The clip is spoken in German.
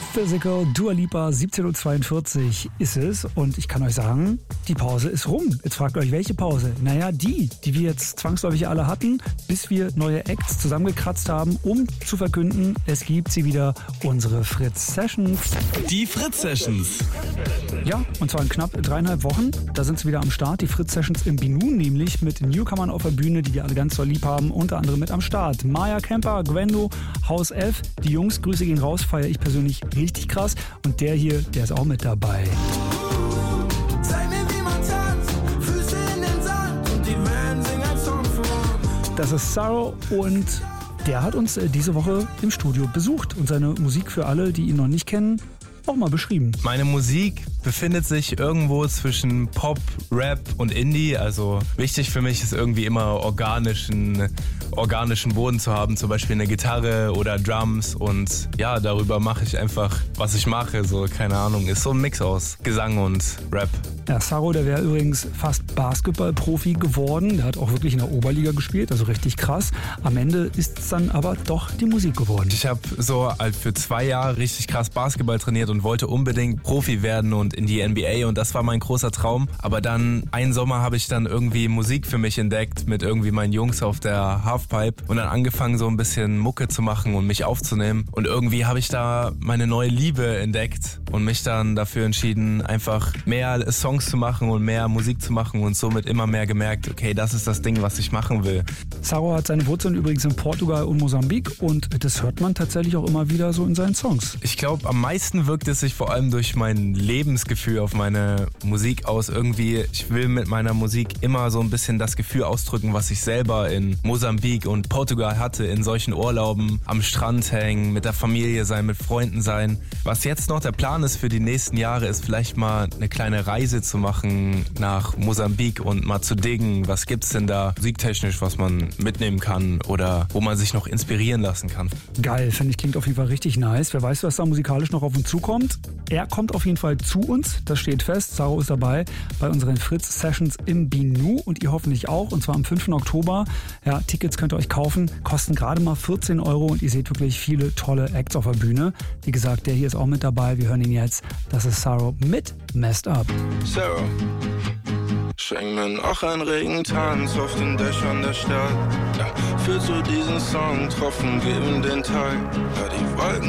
Physical, Dua Lipa, 17.42 Uhr ist es und ich kann euch sagen, die Pause ist rum. Jetzt fragt ihr euch, welche Pause? Naja, die wir jetzt zwangsläufig alle hatten, bis wir neue Acts zusammengekratzt haben, um zu verkünden, es gibt sie wieder, unsere Fritz Sessions. Die Fritz Sessions. Ja, und zwar in knapp 3,5 Wochen. Da sind sie wieder am Start, die Fritz Sessions im Binu, nämlich mit Newcomern auf der Bühne, die wir alle ganz doll lieb haben. Unter anderem mit am Start Maya Kemper, Gwendo, Haus F. Die Jungs, Grüße gehen raus, feiere ich persönlich richtig krass. Und der hier, der ist auch mit dabei. Das ist Sarro und der hat uns diese Woche im Studio besucht und seine Musik für alle, die ihn noch nicht kennen, auch mal beschrieben. Meine Musik befindet sich irgendwo zwischen Pop, Rap und Indie. Also wichtig für mich ist irgendwie immer organischen Boden zu haben, zum Beispiel eine Gitarre oder Drums. Und ja, darüber mache ich einfach, was ich mache. So, keine Ahnung, ist so ein Mix aus Gesang und Rap. Ja, Sarro, der wäre übrigens fast Basketballprofi geworden. Der hat auch wirklich in der Oberliga gespielt, also richtig krass. Am Ende ist es dann aber doch die Musik geworden. Ich habe so für 2 Jahre richtig krass Basketball trainiert und wollte unbedingt Profi werden und in die NBA und das war mein großer Traum. Aber dann einen Sommer habe ich dann irgendwie Musik für mich entdeckt mit irgendwie meinen Jungs auf der Halfpipe und dann angefangen so ein bisschen Mucke zu machen und mich aufzunehmen und irgendwie habe ich da meine neue Liebe entdeckt und mich dann dafür entschieden, einfach mehr Songs zu machen und mehr Musik zu machen und somit immer mehr gemerkt, okay, das ist das Ding, was ich machen will. Sarro hat seine Wurzeln übrigens in Portugal und Mosambik und das hört man tatsächlich auch immer wieder so in seinen Songs. Ich glaube, am meisten wirkt es sich vor allem durch mein Lebensgefühl auf meine Musik aus. Irgendwie, ich will mit meiner Musik immer so ein bisschen das Gefühl ausdrücken, was ich selber in Mosambik und Portugal hatte, in solchen Urlauben, am Strand hängen, mit der Familie sein, mit Freunden sein. Was jetzt noch der Plan ist für die nächsten Jahre, ist vielleicht mal eine kleine Reise zu machen nach Mosambik und mal zu diggen, was gibt's denn da musiktechnisch, was man mitnehmen kann oder wo man sich noch inspirieren lassen kann. Geil, finde ich, klingt auf jeden Fall richtig nice. Wer weiß, was da musikalisch noch auf uns zukommt. Er kommt auf jeden Fall zu uns, das steht fest. Sarro ist dabei bei unseren Fritz Sessions im Binu und ihr hoffentlich auch, und zwar am 5. Oktober. Ja, Tickets könnt ihr euch kaufen, kosten gerade mal 14 € und ihr seht wirklich viele tolle Acts auf der Bühne. Wie gesagt, der hier ist auch mit dabei, wir hören ihn jetzt. Das ist Sarro mit Messed Up. Sarro, schenk mir noch einen Regentanz auf den Dächern der Stadt. Ja, führt zu diesen Song, Tropfen geben den Tag. Ja, die Wolken